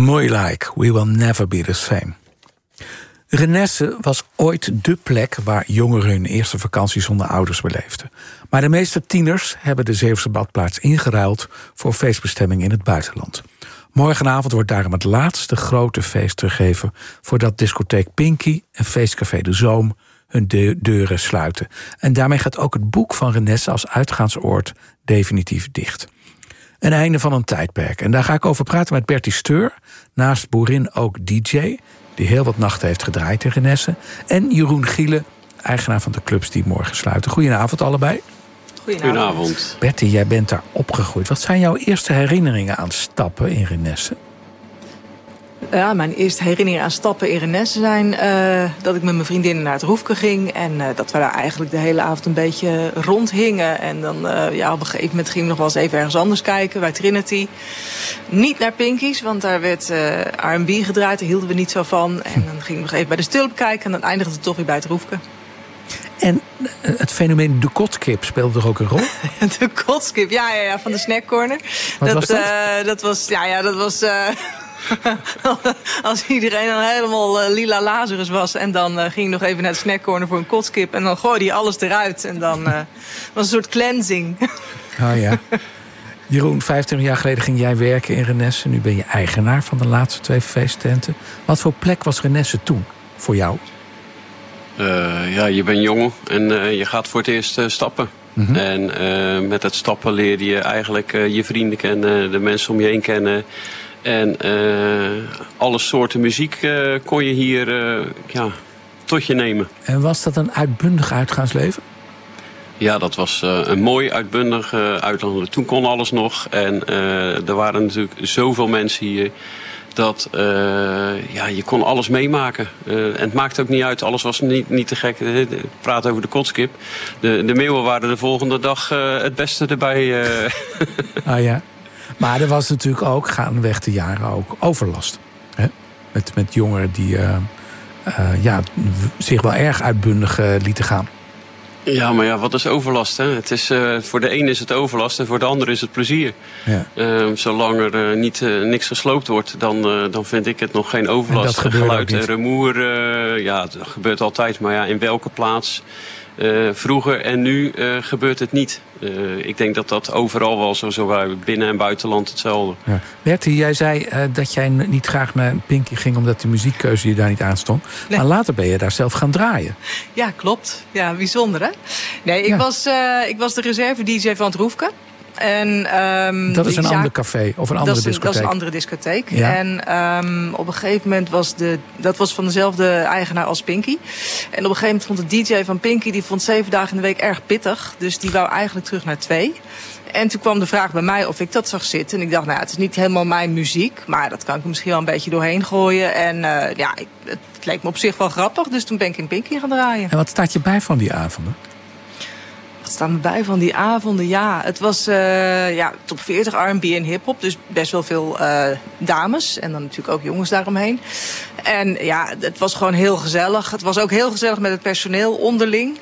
Mooi like, we will never be the same. Renesse was ooit dé plek waar jongeren hun eerste vakantie zonder ouders beleefden. Maar de meeste tieners hebben de Zeeuwse badplaats ingeruild voor feestbestemming in het buitenland. Morgenavond wordt daarom het laatste grote feest teruggegeven voordat discotheek Pinky en feestcafé De Zoom hun deuren sluiten. En daarmee gaat ook het boek van Renesse als uitgaansoord definitief dicht. Een einde van een tijdperk. En daar ga ik over praten met Bertie Steur, naast boerin ook DJ, die heel wat nachten heeft gedraaid in Renesse, en Jeroen Gielen, eigenaar van de clubs die morgen sluiten. Goedenavond allebei. Goedenavond. Bertie, jij bent daar opgegroeid. Wat zijn jouw eerste herinneringen aan stappen in Renesse? Ja, mijn eerste herinneringen aan stappen in Renesse zijn dat ik met mijn vriendinnen naar het Roefke ging. En dat we daar eigenlijk de hele avond een beetje rondhingen. En dan op een gegeven moment gingen we nog wel eens even ergens anders kijken, bij Trinity. Niet naar Pinky's, want daar werd R&B gedraaid. Daar hielden we niet zo van. En dan gingen we nog even bij de Stulp kijken. En dan eindigde het toch weer bij het Roefke. En het fenomeen de kotskip speelde er ook een rol? De kotskip, ja, van de snackcorner. Wat was dat? Dat was... Als iedereen dan helemaal lila Lazarus was. En dan ging je nog even naar de snackcorner voor een kotskip. En dan gooide je alles eruit. En dan was een soort cleansing. Oh ja. Jeroen, 25 jaar geleden ging jij werken in Renesse. Nu ben je eigenaar van de laatste 2 feesttenten. Wat voor plek was Renesse toen voor jou? Je bent jong en je gaat voor het eerst stappen. Mm-hmm. En met het stappen leer je eigenlijk je vrienden kennen, de mensen om je heen kennen. En alle soorten muziek kon je hier tot je nemen. En was dat een uitbundig uitgaansleven? Ja, dat was een mooi uitbundig uitland. Toen kon alles nog. En er waren natuurlijk zoveel mensen hier dat je kon alles meemaken. En het maakte ook niet uit, alles was niet te gek. Ik praat over de kotskip. De meeuwen waren de volgende dag het beste erbij. Ah ja. Maar er was natuurlijk ook gaandeweg de jaren ook overlast. Hè? Met jongeren die zich wel erg uitbundig lieten gaan. Ja, maar wat is overlast? Hè? Het is, voor de een is het overlast en voor de ander is het plezier. Ja. Zolang er niks gesloopt wordt, dan vind ik het nog geen overlast. En dat geluid en rumoer, dat gebeurt altijd. Maar in welke plaats? Vroeger en nu gebeurt het niet. Ik denk dat dat overal wel zo bij binnen- en buitenland hetzelfde. Ja. Bertie, jij zei dat jij niet graag naar Pinky ging omdat de muziekkeuze je daar niet aanstond. Nee. Maar later ben je daar zelf gaan draaien. Ja, klopt. Ja, bijzonder hè? Nee, ik was de reserve-dj van het Roefke. En, dat is een ander café of een andere discotheek? Dat is een andere discotheek. Ja. En op een gegeven moment dat was van dezelfde eigenaar als Pinky. En op een gegeven moment vond de DJ van Pinky, die vond 7 dagen in de week erg pittig. Dus die wou eigenlijk terug naar 2. En toen kwam de vraag bij mij of ik dat zag zitten. En ik dacht, het is niet helemaal mijn muziek, maar dat kan ik er misschien wel een beetje doorheen gooien. En het leek me op zich wel grappig, dus toen ben ik in Pinky gaan draaien. En wat staat je bij van die avonden? Wat staat me bij van die avonden? Ja, het was top 40 R&B en hiphop. Dus best wel veel dames. En dan natuurlijk ook jongens daaromheen. En het was gewoon heel gezellig. Het was ook heel gezellig met het personeel onderling.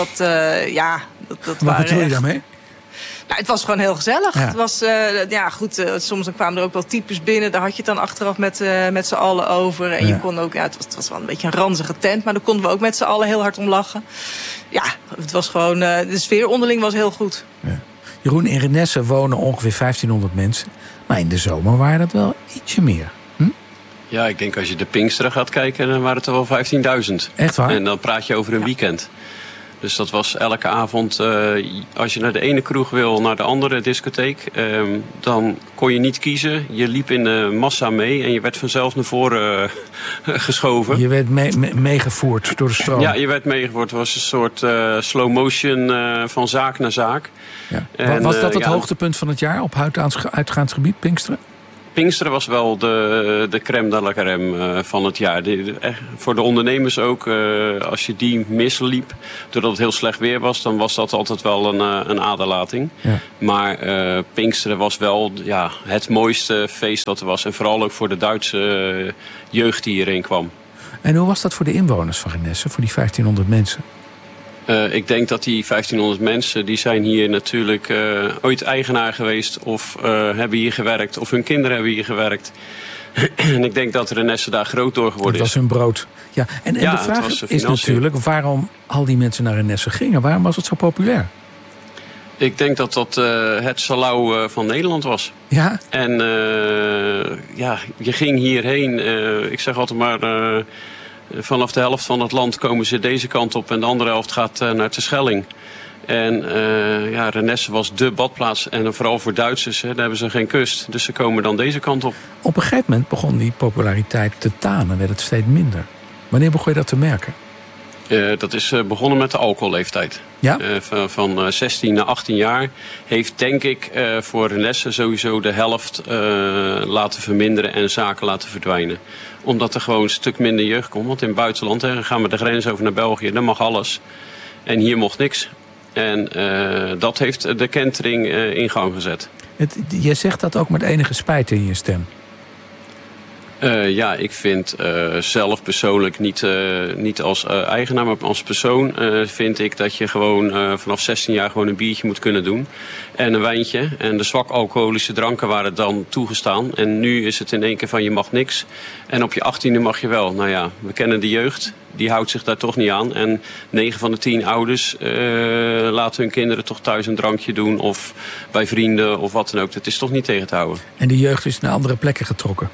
Wat bedoel je daarmee? Nou, het was gewoon heel gezellig. Ja. Het was, soms dan kwamen er ook wel types binnen. Daar had je het dan achteraf met z'n allen over. En je kon ook, het was wel een beetje een ranzige tent. Maar daar konden we ook met z'n allen heel hard om lachen. Ja, het was gewoon, de sfeer onderling was heel goed. Ja. Jeroen, in Renesse wonen ongeveer 1500 mensen. Maar in de zomer waren dat wel ietsje meer. Ja, ik denk als je de Pinksteren gaat kijken, dan waren het er wel 15.000. Echt waar? En dan praat je over een weekend. Dus dat was elke avond, als je naar de ene kroeg wil, naar de andere discotheek, dan kon je niet kiezen. Je liep in de massa mee en je werd vanzelf naar voren geschoven. Je werd meegevoerd door de stroom. Ja, je werd meegevoerd. Het was een soort slow motion van zaak naar zaak. Ja. En, was dat het hoogtepunt van het jaar op uitgaansgebied, Pinksteren? Pinksteren was wel de crème de la crème van het jaar. Voor de ondernemers ook, als je die misliep, doordat het heel slecht weer was, dan was dat altijd wel een aderlating. Ja. Maar Pinksteren was wel het mooiste feest dat er was. En vooral ook voor de Duitse jeugd die hierin kwam. En hoe was dat voor de inwoners van Renesse, voor die 1500 mensen? Ik denk dat die 1500 mensen, die zijn hier natuurlijk ooit eigenaar geweest of hebben hier gewerkt of hun kinderen hebben hier gewerkt. En ik denk dat Renesse daar groot door geworden is. Dat was hun brood. Ja. En de vraag is natuurlijk waarom al die mensen naar Renesse gingen. Waarom was het zo populair? Ik denk dat dat het Salau van Nederland was. Ja? En je ging hierheen. Ik zeg altijd maar, vanaf de helft van het land komen ze deze kant op en de andere helft gaat naar Terschelling. En Renesse was dé badplaats. En vooral voor Duitsers, daar hebben ze geen kust. Dus ze komen dan deze kant op. Op een gegeven moment begon die populariteit te tanen. Werd het steeds minder. Wanneer begon je dat te merken? Dat is begonnen met de alcoholleeftijd. Ja? Van 16 naar 18 jaar heeft denk ik voor Renesse sowieso de helft laten verminderen en zaken laten verdwijnen. Omdat er gewoon een stuk minder jeugd komt. Want in het buitenland dan gaan we de grens over naar België, dan mag alles. En hier mocht niks. En dat heeft de kentering in gang gezet. Je zegt dat ook met enige spijt in je stem. Ik vind zelf persoonlijk niet als eigenaar, maar als persoon vind ik dat je gewoon vanaf 16 jaar gewoon een biertje moet kunnen doen. En een wijntje. En de zwak alcoholische dranken waren dan toegestaan. En nu is het in één keer van je mag niks. En op je 18e mag je wel. Nou ja, we kennen de jeugd. Die houdt zich daar toch niet aan. En 9 van de 10 ouders laten hun kinderen toch thuis een drankje doen. Of bij vrienden of wat dan ook. Dat is toch niet tegen te houden. En de jeugd is naar andere plekken getrokken?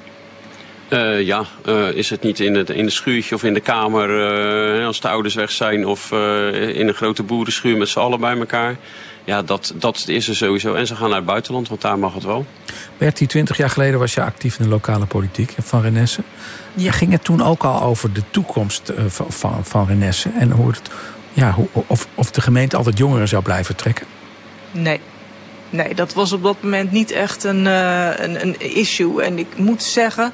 Is het niet in een schuurtje of in de kamer als de ouders weg zijn of in een grote boerenschuur met z'n allen bij elkaar. Ja, dat is er sowieso. En ze gaan naar het buitenland, want daar mag het wel. Bertie, 20 jaar geleden was je actief in de lokale politiek van Renesse. Ja, ging het toen ook al over de toekomst van Renesse? En of de gemeente altijd jongeren zou blijven trekken? Nee, dat was op dat moment niet echt een issue. En ik moet zeggen,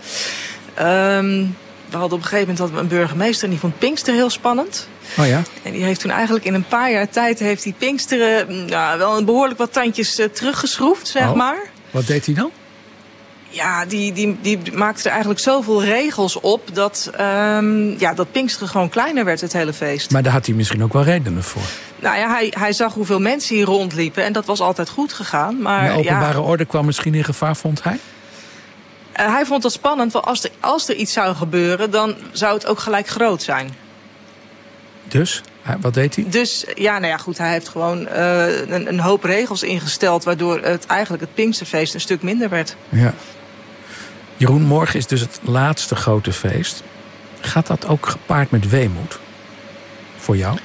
we hadden op een gegeven moment een burgemeester en die vond Pinkster heel spannend. Oh ja? En die heeft toen eigenlijk in een paar jaar tijd heeft die Pinksteren wel een behoorlijk wat tandjes teruggeschroefd, zeg maar. Wat deed hij dan? Ja, die maakte er eigenlijk zoveel regels op dat Pinksteren gewoon kleiner werd, het hele feest. Maar daar had hij misschien ook wel redenen voor. Nou ja, hij zag hoeveel mensen hier rondliepen en dat was altijd goed gegaan. Maar de openbare orde kwam misschien in gevaar, vond hij? Hij vond dat spannend, want als er iets zou gebeuren, dan zou het ook gelijk groot zijn. Dus? Wat deed hij? Dus, hij heeft gewoon een hoop regels ingesteld, waardoor het Pinksterfeest een stuk minder werd. Ja. Jeroen, morgen is dus het laatste grote feest. Gaat dat ook gepaard met weemoed? Voor jou?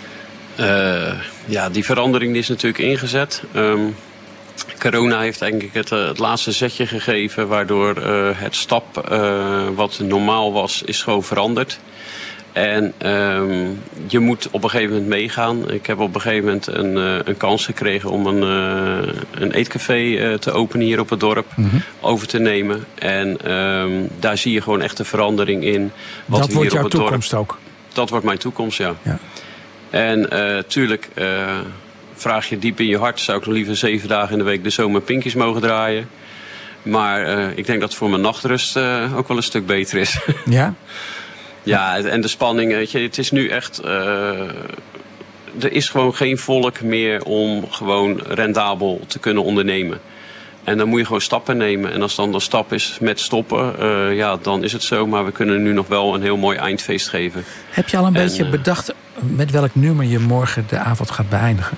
Die verandering die is natuurlijk ingezet. Corona heeft eigenlijk het laatste zetje gegeven, waardoor het stap wat normaal was, is gewoon veranderd. En je moet op een gegeven moment meegaan. Ik heb op een gegeven moment een kans gekregen om een eetcafé te openen hier op het dorp. Mm-hmm. Over te nemen. En daar zie je gewoon echt een verandering in. Dat wordt jouw toekomst ook? Dat wordt mijn toekomst, ja. Ja. En tuurlijk vraag je diep in je hart, zou ik nog liever 7 dagen in de week de zomer pinkjes mogen draaien. Maar ik denk dat het voor mijn nachtrust ook wel een stuk beter is. Ja? Ja, en de spanning, weet je, het is nu echt. Er is gewoon geen volk meer om gewoon rendabel te kunnen ondernemen. En dan moet je gewoon stappen nemen. En als dan de stap is met stoppen, dan is het zo. Maar we kunnen nu nog wel een heel mooi eindfeest geven. Heb je al een beetje bedacht met welk nummer je morgen de avond gaat beëindigen?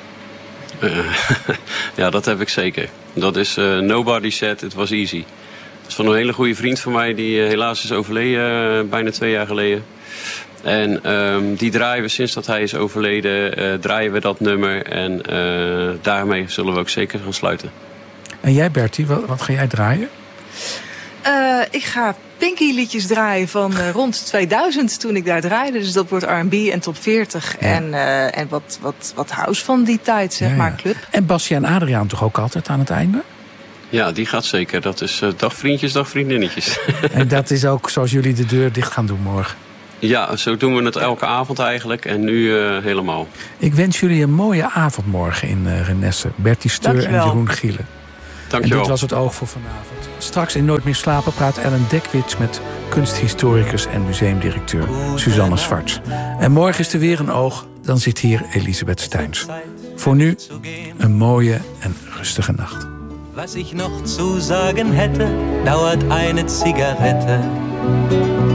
Ja, dat heb ik zeker. Dat is Nobody Said It Was Easy. Dat is van een hele goede vriend van mij die helaas is overleden bijna 2 jaar geleden. En die draaien we sinds dat hij is overleden, draaien we dat nummer. En daarmee zullen we ook zeker gaan sluiten. En jij, Bertie, wat ga jij draaien? Ik ga Pinky liedjes draaien van rond 2000 toen ik daar draaide. Dus dat wordt R&B en top 40. Ja. En wat house van die tijd, zeg maar, club. En Basje en Adriaan toch ook altijd aan het einde? Ja, die gaat zeker. Dat is dag vriendjes, dag vriendinnetjes. En dat is ook zoals jullie de deur dicht gaan doen morgen? Ja, zo doen we het elke avond eigenlijk. En nu helemaal. Ik wens jullie een mooie avond morgen in Renesse. Bertie Steur en Jeroen Gielen. Dankjewel. En dit was het Oog voor vanavond. Straks in Nooit meer slapen praat Ellen Dekwits met kunsthistoricus en museumdirecteur Suzanne Zwarts. En morgen is er weer een Oog. Dan zit hier Elisabeth Steins. Voor nu een mooie en rustige nacht. Was ich noch zu sagen hätte, dauert eine Zigarette.